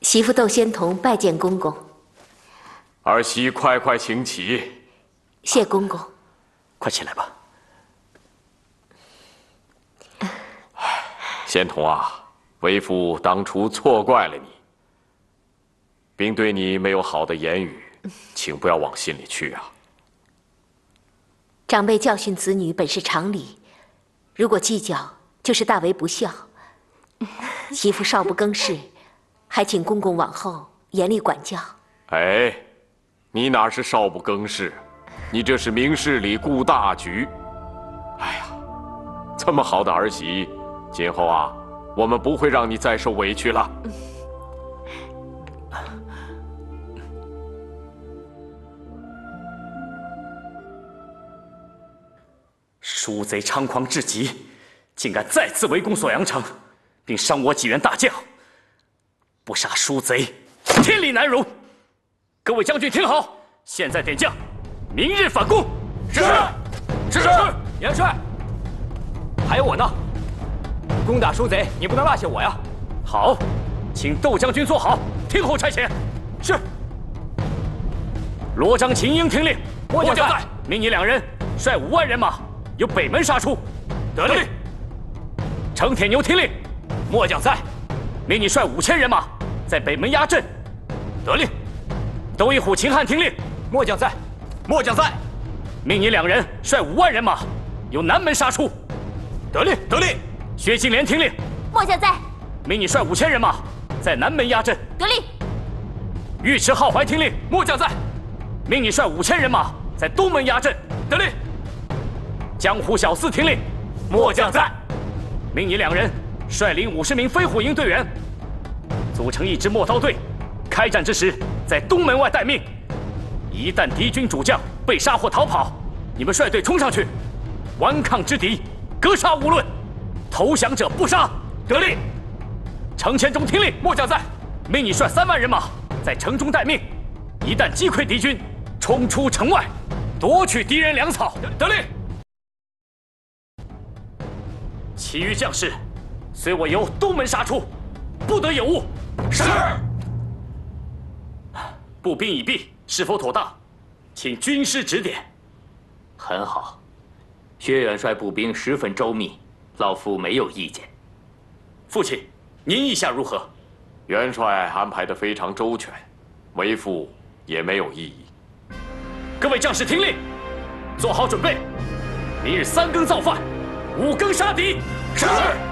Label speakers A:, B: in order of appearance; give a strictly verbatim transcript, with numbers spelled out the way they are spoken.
A: 媳妇窦仙童拜见公公。
B: 儿媳快快请起。
A: 谢公公。
C: 快起来吧。
B: 仙童啊，为父当初错怪了你，并对你没有好的言语，请不要往心里去啊。
A: 长辈教训子女本是常理，如果计较，就是大为不孝。媳妇少不更事，还请公公往后严厉管教。
B: 哎，你哪是少不更事，你这是明事理顾大局。哎呀，这么好的儿媳，今后啊，我们不会让你再受委屈了。
C: 鼠贼猖狂至极，竟敢再次围攻锁阳城，并伤我几员大将。不杀鼠贼，天理难容！各位将军听好，现在点将，明日反攻。
D: 是，是是。元帅，还有我呢，攻打鼠贼，你不能落下我呀。
C: 好，请窦将军坐好，听候差遣。
D: 是。
C: 罗章、秦英听令，
D: 末将在，
C: 命你两人率五万人马由北门杀出。
D: 得令。
C: 程铁牛听令，
D: 末将在，
C: 命你率五千人马在北门压阵。
D: 得令。
C: 窦一虎、秦汉听令，
D: 末将在，末将在，
C: 命你两人率五万人马由南门杀出。
D: 得令，得令。
C: 薛金莲听令，
E: 末将在，
C: 命你率五千人马在南门压阵。
E: 得令。
C: 尉迟浩怀听令，
D: 末将在，
C: 命你率五千人马在东门压阵。
D: 得令。
C: 江湖小厮听令，
D: 末将在，
C: 命你两人率领五十名飞虎营队员，组成一支陌刀队，开战之时在东门外待命。一旦敌军主将被杀或逃跑，你们率队冲上去，顽抗之敌，格杀无论，投降者不杀。
D: 得令。
C: 程千中听令，
D: 末将在，
C: 命你率三万人马在城中待命，一旦击溃敌军，冲出城外，夺取敌人粮草。
D: 得令。
C: 其余将士，随我由东门杀出，不得有误。
D: 是。
C: 步兵已毕，是否妥当？请军师指点。
F: 很好，薛元帅步兵十分周密，老夫没有意见。
C: 父亲，您意下如何？
B: 元帅安排得非常周全，为父也没有异议。
C: 各位将士听令，做好准备，明日三更造饭，五更杀敌。
D: 是。